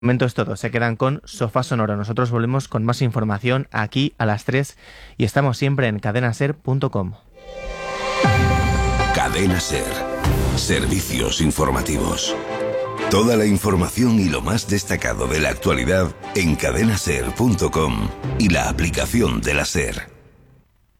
Momento es todo, se quedan con Sofá Sonoro. Nosotros volvemos con más información aquí a las 3 y estamos siempre en cadenaser.com. Cadena Ser. Servicios informativos. Toda la información y lo más destacado de la actualidad en cadenaser.com y la aplicación de la Ser.